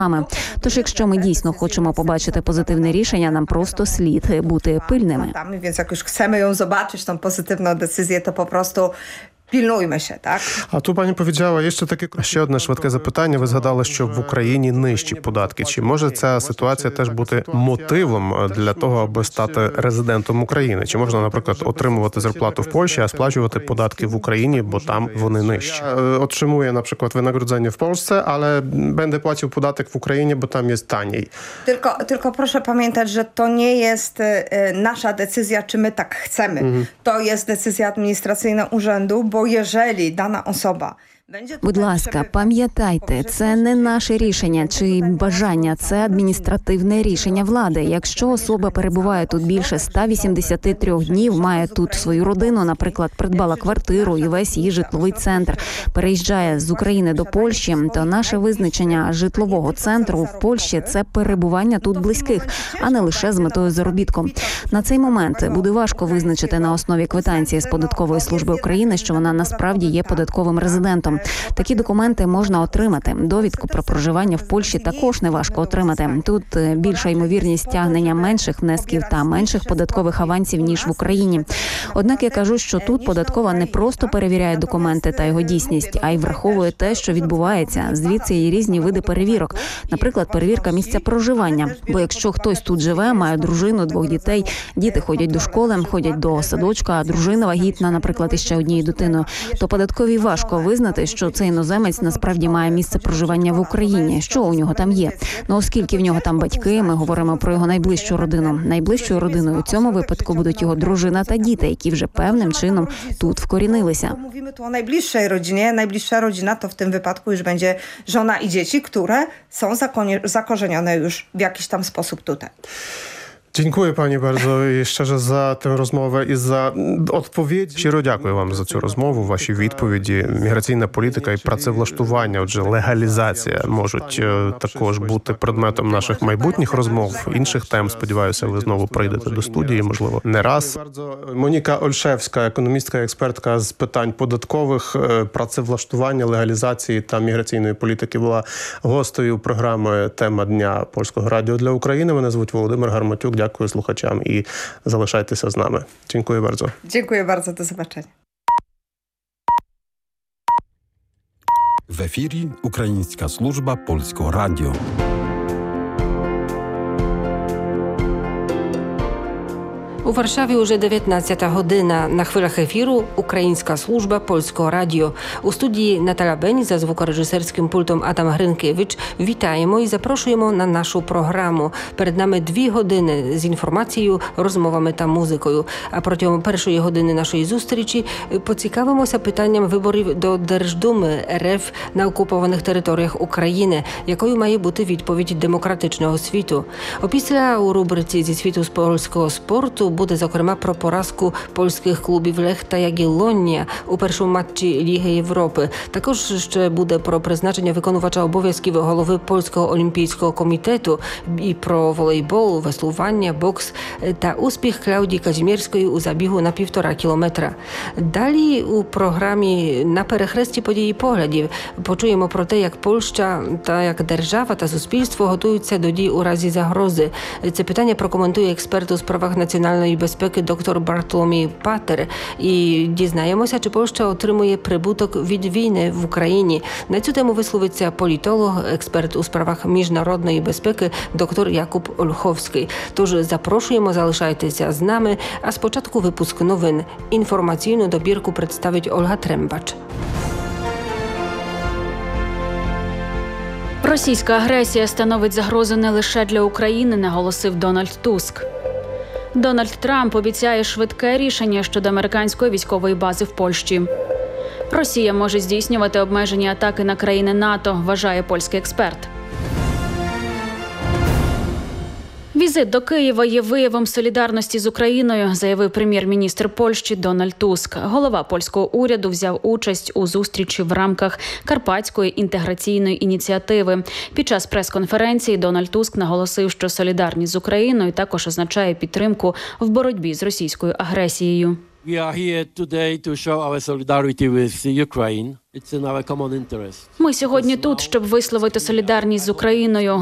Тож, якщо ми дійсно хочемо побачити позитивне рішення, нам просто слід бути пильними. Więc jak już chcemy ją zobaczyć, tą pozytywną decyzję, to po prostu pilnujmy się, tak? А тут пані powiedziała ще одне швидке запитання. Ви згадали, що в Україні нижчі податки. Чи може ця ситуація теж бути мотивом для того, аби стати резидентом України? Чи можна, наприклад, отримувати зарплату в Польщі, а сплачувати податки в Україні, бо там вони нижчі? Otrzymuję na przykład wynagrodzenie w Polsce, ale będę płacił podatek w Ukrainie, bo tam jest taniej. Tylko proszę pamiętać, że to nie jest nasza decyzja, czy my tak chcemy. To jest decyzja administracyjna urzędu, bo jeżeli dana osoba Будь ласка, пам'ятайте, це не наше рішення чи бажання, це адміністративне рішення влади. Якщо особа перебуває тут більше 183 днів, має тут свою родину, наприклад, придбала квартиру і весь її житловий центр, переїжджає з України до Польщі, то наше визначення житлового центру в Польщі – це перебування тут близьких, а не лише з метою заробітку. На цей момент буде важко визначити на основі квитанції з Податкової служби України, що вона насправді є податковим резидентом. Такі документи можна отримати. Довідку про проживання в Польщі також неважко отримати. Тут більша ймовірність стягнення менших внесків та менших податкових авансів, ніж в Україні. Однак я кажу, що тут податкова не просто перевіряє документи та його дійсність, а й враховує те, що відбувається. Звідси є різні види перевірок. Наприклад, перевірка місця проживання. Бо якщо хтось тут живе, має дружину, 2 дітей, діти ходять до школи, ходять до садочка, а дружина вагітна, наприклад, іще однією дитиною, то податковій важко визнати, що цей іноземець насправді має місце проживання в Україні. Що у нього там є? Оскільки в нього там батьки, ми говоримо про його найближчу родину. Найближчою родиною у цьому випадку будуть його дружина та діти, які вже певним чином тут вкорінилися. Mówimy tu o najbliższej rodzinie. Najbliższa rodzina to w tym wypadku już będzie żona i dzieci, które są zakorzenione już w jakiś tam sposób tutaj. Dziękuję Pani bardzo szczerze za tę розмову і за відповідь. Щиро дякую вам за цю розмову, ваші відповіді. Міграційна політика і працевлаштування, отже, легалізація можуть також бути предметом наших майбутніх розмов, інших тем. Сподіваюся, ви знову прийдете до студії, можливо, не раз. Моніка Ольшевська, економістка, експертка з питань податкових, працевлаштування, легалізації та міграційної політики, була гостею програми «Тема дня» Польського радіо для України. Мене звуть Володимир Гарматюк. Дякую слухачам і залишайтеся з нами. Дякую bardzo. Dziękuję bardzo, do zobaczenia. В ефірі Українська служба Польського радіо. У Варшаві уже 19 година. На хвилях ефіру Українська служба Польського радіо. У студії Наталя Бень, за звукорежисерським пультом Адам Гринкевич. Вітаємо і запрошуємо на нашу програму. Перед нами 2 години з інформацією, розмовами та музикою. А протягом першої години нашої зустрічі поцікавимося питанням виборів до Держдуми РФ на окупованих територіях України, якою має бути відповідь демократичного світу. Опісля у рубриці «Зі світу з польського спорту» буде, зокрема, про поразку польських клубів Лех та Ягеллонія у першому матчі Ліги Європи. Також ще буде про призначення виконувача обов'язків голови Польського олімпійського комітету і про волейбол, веслування, бокс та успіх Клаудії Казімірської у забігу на 1,5 кілометра. Далі у програмі «На перехресті подій і поглядів» почуємо про те, як Польща та як держава та суспільство готуються до дій у разі загрози. Це питання прокоментує експерт у справах національної безпеки доктор Бартоломій Патер. І дізнаємося, чи Польща отримує прибуток від війни в Україні. На цю тему висловиться політолог, експерт у справах міжнародної безпеки доктор Якуб Ольховський. Тож запрошуємо, залишайтеся з нами. А спочатку випуск новин. Інформаційну добірку представить Ольга Трембач. Російська агресія становить загрозу не лише для України, наголосив Дональд Туск. Дональд Трамп обіцяє швидке рішення щодо американської військової бази в Польщі. Росія може здійснювати обмежені атаки на країни НАТО, вважає польський експерт. Візит до Києва є виявом солідарності з Україною, заявив прем'єр-міністр Польщі Дональд Туск. Голова польського уряду взяв участь у зустрічі в рамках Карпатської інтеграційної ініціативи. Під час прес-конференції Дональд Туск наголосив, що солідарність з Україною також означає підтримку в боротьбі з російською агресією. We are here today to show our solidarity with Ukraine. It's in our common interest. Ми сьогодні тут, щоб висловити солідарність з Україною.